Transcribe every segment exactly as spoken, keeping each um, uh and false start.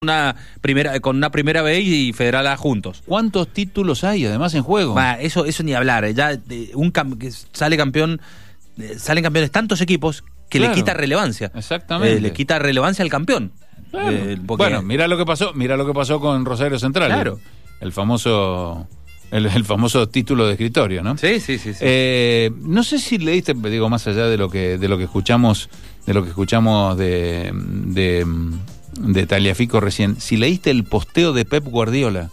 una primera con una primera B y Federal A juntos. ¿Cuántos títulos hay además en juego? Va, eso eso ni hablar, eh, ya de un cam que sale campeón eh, salen campeones tantos equipos que claro, le quita relevancia. Exactamente. Eh, le quita relevancia al campeón. Claro. Eh, porque... Bueno, mira lo que pasó, mira lo que pasó con Rosario Central. Claro. El, el famoso el, el famoso título de escritorio, ¿no? Sí, sí, sí, sí. Eh, no sé si leíste, digo, más allá de lo que de lo que escuchamos, de lo que escuchamos de de de Tagliafico recién, si leíste el posteo de Pep Guardiola.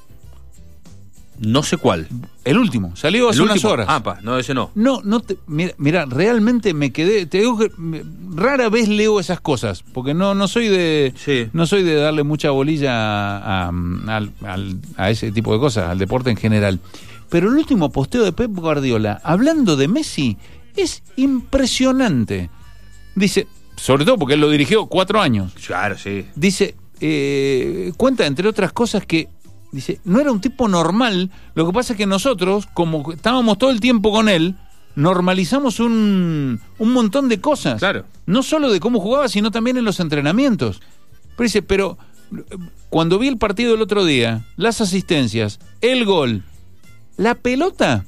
No sé cuál. El último, salió hace unas horas. Ah, pa, no, ese no. No, no te, mira, mira, realmente me quedé, te digo que me, rara vez leo esas cosas, porque no no soy de sí. no soy de darle mucha bolilla a, a, a, a ese tipo de cosas, al deporte en general. Pero el último posteo de Pep Guardiola, hablando de Messi, es impresionante. Dice, sobre todo porque él lo dirigió cuatro años. Claro, sí. Dice, eh, cuenta entre otras cosas que dice, no era un tipo normal, lo que pasa es que nosotros, como estábamos todo el tiempo con él, normalizamos un, un montón de cosas. Claro. No solo de cómo jugaba, sino también en los entrenamientos. Pero dice, pero cuando vi el partido el otro día, las asistencias, el gol, la pelota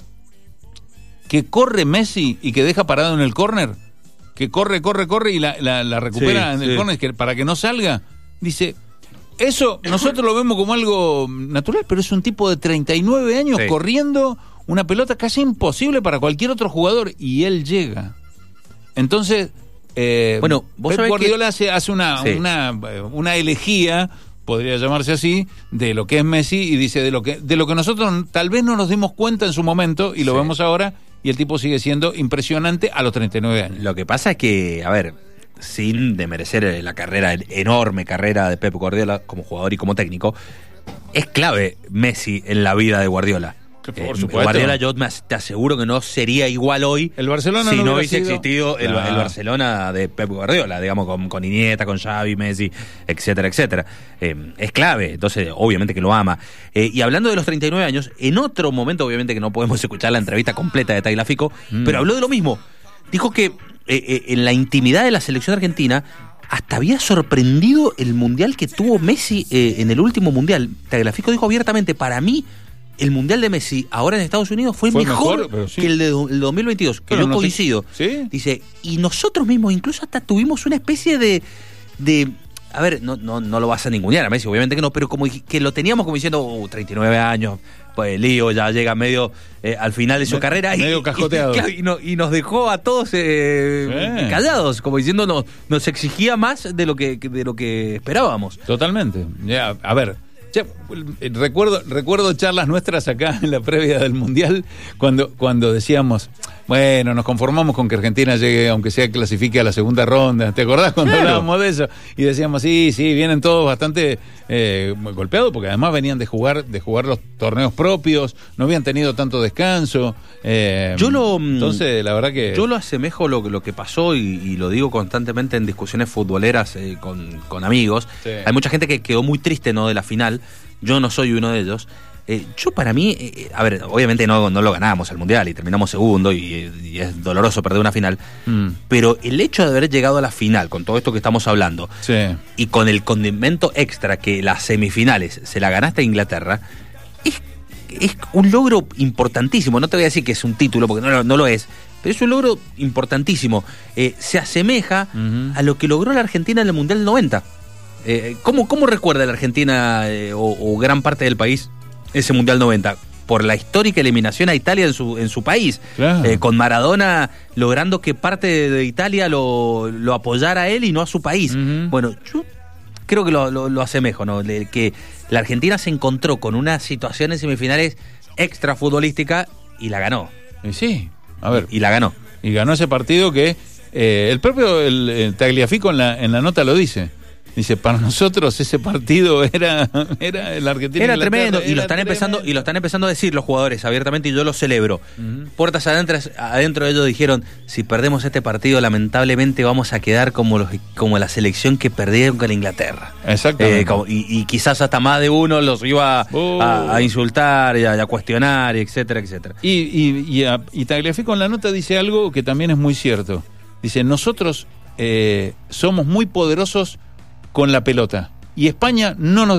que corre Messi y que deja parado en el córner, que corre, corre, corre y la, la, la recupera sí, en el sí. córner que, para que no salga, dice... Eso nosotros lo vemos como algo natural, pero es un tipo de treinta y nueve años sí. corriendo una pelota casi imposible para cualquier otro jugador y él llega. Entonces, eh, bueno, ¿vos Pep Guardiola que... hace, hace una, sí. una, una elegía, podría llamarse así, de lo que es Messi y dice de lo que, de lo que nosotros tal vez no nos dimos cuenta en su momento y lo sí. vemos ahora y el tipo sigue siendo impresionante a los treinta y nueve años. Lo que pasa es que, a ver... sin demerecer la carrera, enorme carrera de Pep Guardiola como jugador y como técnico, es clave Messi en la vida de Guardiola. Por eh, supuesto. Guardiola, yo te aseguro que no sería igual hoy el Barcelona si no, no hubiese hubiese sido... existido el, nah. el Barcelona de Pep Guardiola, digamos, con, con Iniesta, con Xavi, Messi, etcétera, etcétera. Eh, es clave, entonces obviamente que lo ama. Eh, y hablando de los treinta y nueve años, en otro momento, obviamente que no podemos escuchar la entrevista completa de Tagliafico, mm. pero habló de lo mismo. Dijo que eh, eh, en la intimidad de la selección argentina hasta había sorprendido el mundial que tuvo Messi eh, en el último mundial. Tagliafico dijo abiertamente, para mí el mundial de Messi ahora en Estados Unidos fue, fue mejor, mejor sí. que el de el dos mil veintidós, que pero yo no coincido. Sé. ¿Sí? Dice, y nosotros mismos incluso hasta tuvimos una especie de... de a ver, no, no, no lo vas a ningunear a Messi, obviamente que no, pero como que lo teníamos como diciendo, uh, treinta y nueve años, pues lío, ya llega medio eh, al final de su Me, carrera. Medio y, cajoteado. Y, y, no, y nos dejó a todos eh, sí. callados, como diciendo, no, nos exigía más de lo que, de lo que esperábamos. Totalmente. Ya, a ver, ya, recuerdo, recuerdo charlas nuestras acá en la previa del Mundial, cuando, cuando decíamos... Bueno, nos conformamos con que Argentina llegue, aunque sea clasifique a la segunda ronda. ¿Te acordás cuando claro. hablábamos de eso? Y decíamos, sí, sí, vienen todos bastante eh, golpeados, porque además venían de jugar de jugar los torneos propios, no habían tenido tanto descanso. Eh, yo lo entonces, la verdad que... Yo lo asemejo lo, lo que pasó, y, y lo digo constantemente en discusiones futboleras eh, con, con amigos. Sí. Hay mucha gente que quedó muy triste, ¿no?, de la final. Yo no soy uno de ellos. Eh, yo para mí, eh, a ver, obviamente no, no lo ganamos al Mundial y terminamos segundo y, y es doloroso perder una final, mm. pero el hecho de haber llegado a la final con todo esto que estamos hablando sí. y con el condimento extra que las semifinales se la ganaste a Inglaterra, es, es un logro importantísimo. No te voy a decir que es un título porque no, no lo es, pero es un logro importantísimo. Eh, se asemeja uh-huh. a lo que logró la Argentina en el Mundial del noventa. Eh, ¿cómo, ¿Cómo recuerda la Argentina eh, o, o gran parte del país ese Mundial noventa? Por la histórica eliminación a Italia en su en su país, claro. eh, con Maradona logrando que parte de, de Italia lo, lo apoyara a él y no a su país. Uh-huh. Bueno, yo creo que lo, lo, lo asemejo, ¿no? Le, que la Argentina se encontró con una situación en semifinales extra futbolística y la ganó. Y sí, a ver. Y, y la ganó. Y ganó ese partido que eh, el propio el, el Tagliafico en la, en la nota lo dice. Dice, para nosotros ese partido era era el Argentina era tremendo era y lo están tremendo. empezando y lo están empezando a decir los jugadores abiertamente, y yo lo celebro. Uh-huh. Puertas adentro adentro de ellos dijeron, si perdemos este partido lamentablemente vamos a quedar como los como la selección que perdieron con Inglaterra. Exactamente. Eh, como, y, y quizás hasta más de uno los iba uh. a, a insultar y a, a cuestionar, y etcétera, etcétera. Y y y, a, y Tagliafico en la nota dice algo que también es muy cierto. Dice, nosotros eh, somos muy poderosos con la pelota. y España no nos